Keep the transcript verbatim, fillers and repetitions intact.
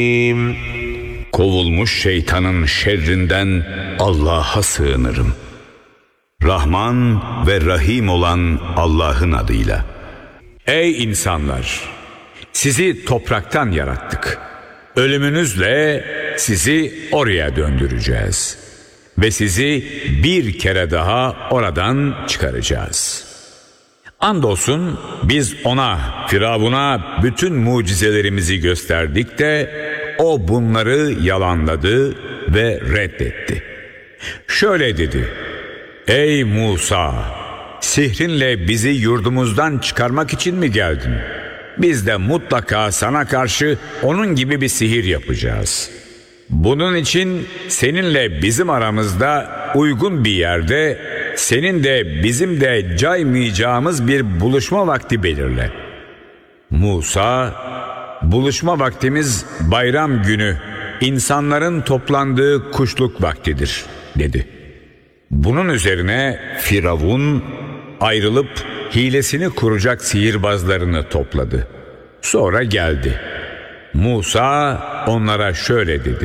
Kovulmuş şeytanın şerrinden Allah'a sığınırım. Rahman ve Rahim olan Allah'ın adıyla. Ey insanlar! Sizi topraktan yarattık. Ölümünüzle sizi oraya döndüreceğiz. Ve sizi bir kere daha oradan çıkaracağız. Andolsun biz ona, Firavun'a bütün mucizelerimizi gösterdik de o bunları yalanladı ve reddetti. Şöyle dedi: Ey Musa! Sihrinle bizi yurdumuzdan çıkarmak için mi geldin? Biz de mutlaka sana karşı onun gibi bir sihir yapacağız. Bunun için seninle bizim aramızda uygun bir yerde, senin de bizim de caymayacağımız bir buluşma vakti belirle. Musa, buluşma vaktimiz bayram günü, insanların toplandığı kuşluk vaktidir, dedi. Bunun üzerine Firavun ayrılıp hilesini kuracak sihirbazlarını topladı. Sonra geldi. Musa onlara şöyle dedi: